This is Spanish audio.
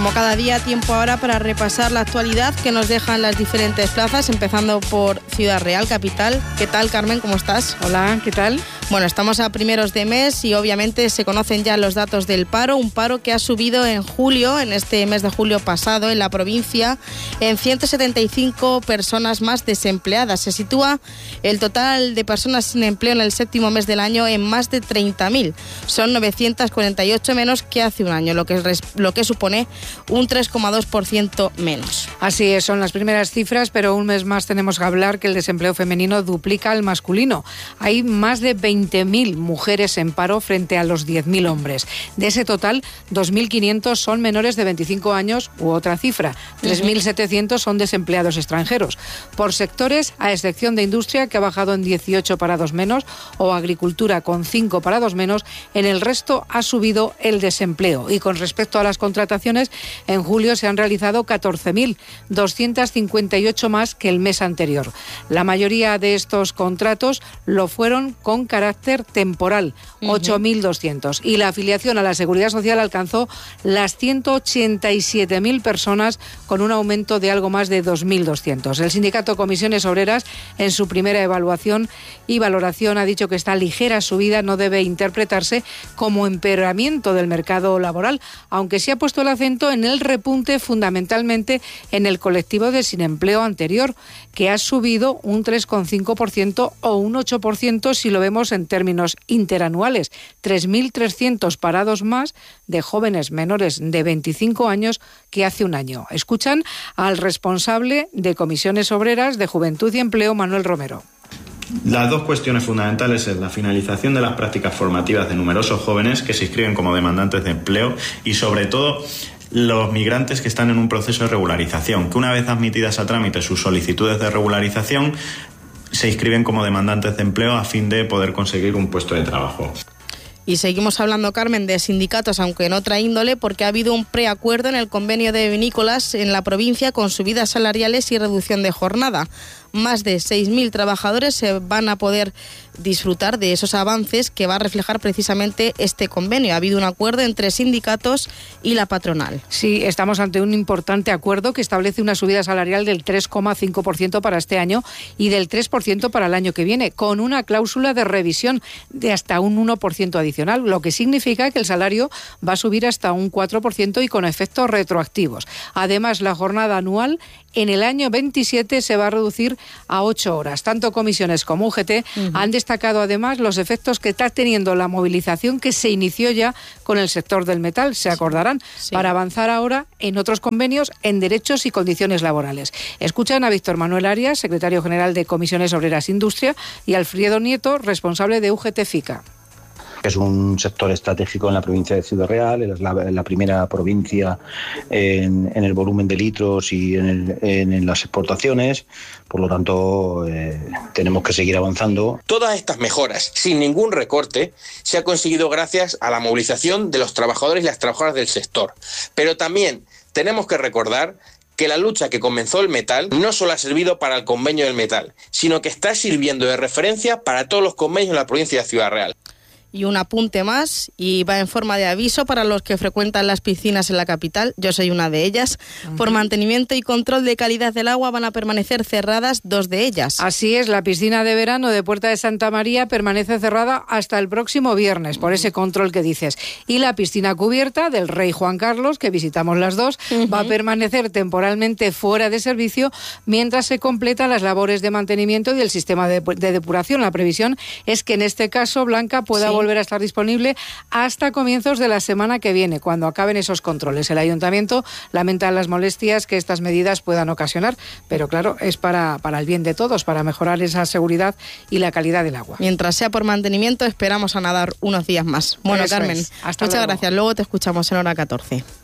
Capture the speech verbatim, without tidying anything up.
Como cada día, tiempo ahora para repasar la actualidad que nos dejan las diferentes plazas, empezando por Ciudad Real, capital. ¿Qué tal, Carmen? ¿Cómo estás? Hola, ¿qué tal? Bueno, estamos a primeros de mes y obviamente se conocen ya los datos del paro, un paro que ha subido en julio, en este mes de julio pasado, en la provincia, en ciento setenta y cinco personas más desempleadas. Se sitúa el total de personas sin empleo en el séptimo mes del año en más de treinta mil. Son novecientos cuarenta y ocho menos que hace un año, lo que, es, lo que supone un tres coma dos por ciento menos. Así es, son las primeras cifras, pero un mes más tenemos que hablar que el desempleo femenino duplica al masculino. Hay más de veinte mil mujeres en paro frente a los diez mil hombres. De ese total, dos mil quinientos son menores de veinticinco años u otra cifra. tres mil setecientos son desempleados extranjeros. Por sectores, a excepción de industria, que ha bajado en dieciocho parados menos, o agricultura con cinco parados menos, en el resto ha subido el desempleo. Y con respecto a las contrataciones, en julio se han realizado catorce mil doscientos cincuenta y ocho más que el mes anterior. La mayoría de estos contratos lo fueron con carácter temporal, ocho mil doscientos. Y la afiliación a la Seguridad Social alcanzó las ciento ochenta y siete mil personas, con un aumento de algo más de dos mil doscientos. El sindicato Comisiones Obreras, en su primera evaluación y valoración, ha dicho que esta ligera subida no debe interpretarse como empeoramiento del mercado laboral, aunque sí ha puesto el acento en el repunte fundamentalmente en el colectivo de sin empleo anterior, que ha subido un tres coma cinco por ciento o un ocho por ciento si lo vemos en términos interanuales. tres mil trescientos parados más de jóvenes menores de veinticinco años que hace un año. Escuchan al responsable de Comisiones Obreras de Juventud y Empleo, Manuel Romero. Las dos cuestiones fundamentales es la finalización de las prácticas formativas de numerosos jóvenes que se inscriben como demandantes de empleo y, sobre todo, los migrantes que están en un proceso de regularización, que una vez admitidas a trámite sus solicitudes de regularización, se inscriben como demandantes de empleo a fin de poder conseguir un puesto de trabajo. Y seguimos hablando, Carmen, de sindicatos, aunque en otra índole, porque ha habido un preacuerdo en el convenio de vinícolas en la provincia con subidas salariales y reducción de jornada. Más de seis mil trabajadores se van a poder disfrutar de esos avances que va a reflejar precisamente este convenio. Ha habido un acuerdo entre sindicatos y la patronal. Sí, estamos ante un importante acuerdo que establece una subida salarial del tres coma cinco por ciento para este año y del tres por ciento para el año que viene, con una cláusula de revisión de hasta un uno por ciento adicional, lo que significa que el salario va a subir hasta un cuatro por ciento y con efectos retroactivos. Además, la jornada anual en el año veintisiete se va a reducir a ocho horas. Tanto comisiones como U G T uh-huh. han destacado además los efectos que está teniendo la movilización que se inició ya con el sector del metal, se acordarán, sí. para avanzar ahora en otros convenios en derechos y condiciones laborales. Escuchan a Víctor Manuel Arias, secretario general de Comisiones Obreras Industria, y Alfredo Nieto, responsable de U G T FICA. Es un sector estratégico en la provincia de Ciudad Real, es la, la primera provincia en, en el volumen de litros y en, el, en, en las exportaciones, por lo tanto eh, tenemos que seguir avanzando. Todas estas mejoras, sin ningún recorte, se ha conseguido gracias a la movilización de los trabajadores y las trabajadoras del sector, pero también tenemos que recordar que la lucha que comenzó el metal no solo ha servido para el convenio del metal, sino que está sirviendo de referencia para todos los convenios en la provincia de Ciudad Real. Y un apunte más, y va en forma de aviso para los que frecuentan las piscinas en la capital, yo soy una de ellas. Uh-huh. Por mantenimiento y control de calidad del agua van a permanecer cerradas dos de ellas. Así es, la piscina de verano de Puerta de Santa María permanece cerrada hasta el próximo viernes, por ese control que dices. Y la piscina cubierta del Rey Juan Carlos, que visitamos las dos, uh-huh. va a permanecer temporalmente fuera de servicio mientras se completan las labores de mantenimiento y el sistema de, de depuración. La previsión es que en este caso, Blanca, pueda sí. volver a estar disponible hasta comienzos de la semana que viene, cuando acaben esos controles. El Ayuntamiento lamenta las molestias que estas medidas puedan ocasionar, pero claro, es para, para el bien de todos, para mejorar esa seguridad y la calidad del agua. Mientras sea por mantenimiento, esperamos a nadar unos días más. Bueno, Eso Carmen, es. Hasta muchas luego. gracias. Luego te escuchamos en hora catorce.